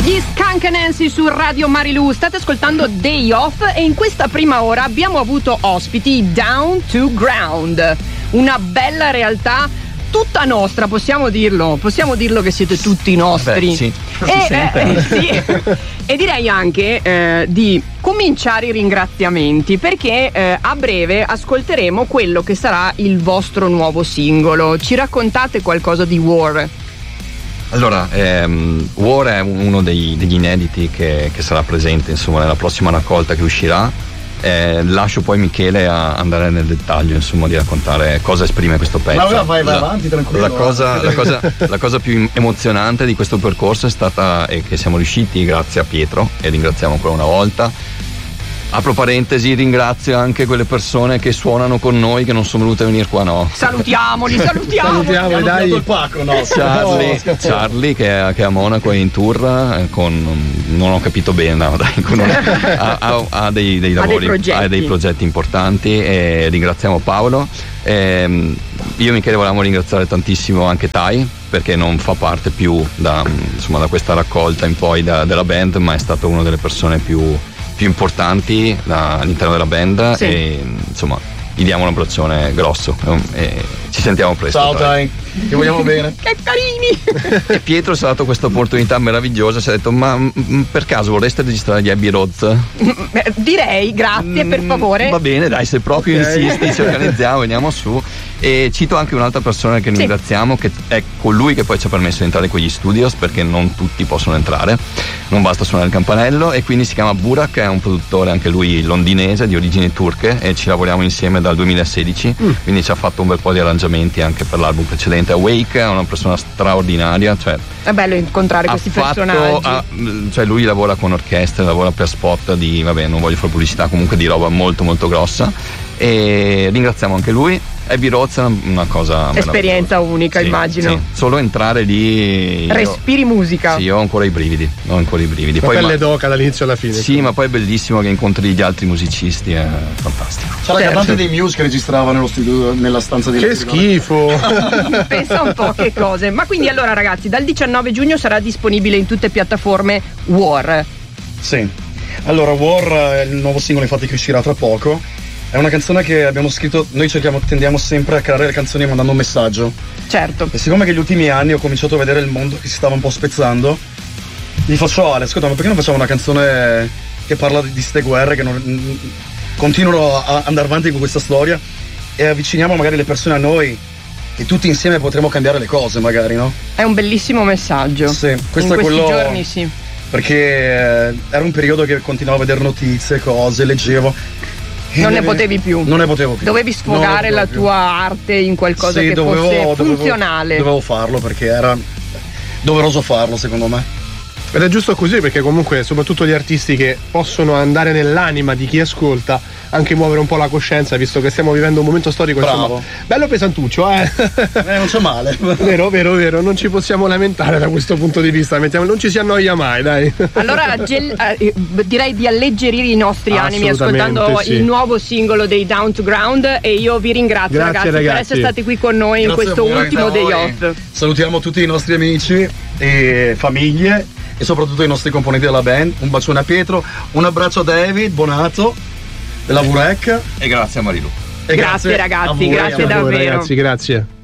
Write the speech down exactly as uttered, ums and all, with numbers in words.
Gli Skunk Nancy su Radio Marilu, state ascoltando Day Off e in questa prima ora abbiamo avuto ospiti Down to Ground, una bella realtà tutta nostra, possiamo dirlo, possiamo dirlo che siete tutti nostri. Beh, sì. E, eh, sì. E direi anche eh, di cominciare i ringraziamenti, perché eh, a breve ascolteremo quello che sarà il vostro nuovo singolo. Ci raccontate qualcosa di War? Allora, ehm, War è uno dei, degli inediti che, che sarà presente insomma nella prossima raccolta che uscirà. Eh, lascio poi Michele a andare nel dettaglio insomma di raccontare cosa esprime questo pezzo. Ma vai, vai avanti tranquillo. La cosa, la, cosa, la cosa più emozionante di questo percorso è stata è che siamo riusciti grazie a Pietro, e ringraziamo ancora una volta. Apro parentesi, ringrazio anche quelle persone che suonano con noi che non sono volute venire qua, no. Salutiamoli, salutiamoli. Salutiamoli, dai. Il pacco, no. Charlie, no, Charlie che, è, che è a Monaco, è in tour con, non ho capito bene, no, dai, con una, ha, ha, ha dei, dei lavori, ha dei progetti, ha dei progetti importanti, e ringraziamo Paolo. E io e Michele volevamo ringraziare tantissimo anche Tai, perché non fa parte più da, insomma, da questa raccolta in poi da, della band, ma è stato una delle persone più più importanti da, all'interno della band, sì. E insomma gli diamo un abbraccione grosso e ci sentiamo presto. Ciao Tai, ti vogliamo bene. Che carini. E Pietro ci ha dato questa opportunità meravigliosa, ci ha detto: ma m- per caso vorreste registrare gli Abbey Roads? Direi, grazie, mm, per favore. Va bene, dai, se proprio okay. insisti ci organizziamo, veniamo su. E cito anche un'altra persona che ringraziamo, sì. che è colui che poi ci ha permesso di entrare in quegli studios, perché non tutti possono entrare, non basta suonare il campanello, e quindi si chiama Burak, è un produttore anche lui londinese di origini turche, e ci lavoriamo insieme dal duemilasedici, mm. quindi ci ha fatto un bel po' di arrangiamenti anche per l'album precedente. Awake è una persona straordinaria, cioè è bello incontrare questi fatto, personaggi. Ha, cioè lui lavora con orchestre, lavora per spot di, vabbè, non voglio fare pubblicità, comunque di roba molto molto grossa, e ringraziamo anche lui. Abbey Roads è una cosa esperienza unica, sì, immagino. Sì. Solo entrare lì respiri io, musica. Sì, ho ancora i brividi, ho ancora i brividi. La poi pelle ma, d'oca dall'inizio alla fine. Sì, ma poi è bellissimo che incontri gli altri musicisti, è fantastico. C'è la cantante dei Muse che registrava nello studio, nella stanza di Che schifo. Pensa un po' che cose. Ma quindi allora ragazzi, dal diciannove giugno sarà disponibile in tutte le piattaforme War. Sì. Allora, War è il nuovo singolo infatti che uscirà tra poco. È una canzone che abbiamo scritto, noi cerchiamo, tendiamo sempre a creare le canzoni mandando un messaggio. Certo. E siccome che gli ultimi anni ho cominciato a vedere il mondo che si stava un po' spezzando, gli faccio: Ale, ascolta, ma perché non facciamo una canzone che parla di ste guerre che non, continuano a andare avanti con questa storia, e avviciniamo magari le persone a noi, e tutti insieme potremo cambiare le cose magari, no? È un bellissimo messaggio. Sì, questo in è quello. In questi giorni sì. Perché era un periodo che continuavo a vedere notizie, cose, leggevo. Non ne potevi più. Non ne potevo più. Dovevi sfogare la tua arte in qualcosa sì, che dovevo, fosse dovevo, funzionale. Dovevo farlo perché era doveroso farlo, secondo me. Ed è giusto così, perché comunque soprattutto gli artisti che possono andare nell'anima di chi ascolta, anche muovere un po' la coscienza, visto che stiamo vivendo un momento storico. Bravo. Insomma, bello pesantuccio, eh? eh non c'è male. Vero, vero, vero, non ci possiamo lamentare da questo punto di vista, mettiamo, non ci si annoia mai, dai. Allora gel, eh, direi di alleggerire i nostri animi ascoltando sì. il nuovo singolo dei Down to Ground, e io vi ringrazio. Grazie, ragazzi, ragazzi per essere stati qui con noi. Grazie in questo voi, ultimo Day Off. Salutiamo tutti i nostri amici e famiglie, e soprattutto i nostri componenti della band. Un bacione a Pietro, un abbraccio a David Bonato della Vurek, e grazie a Marilu. E grazie, grazie ragazzi, grazie davvero. Ragazzi, grazie.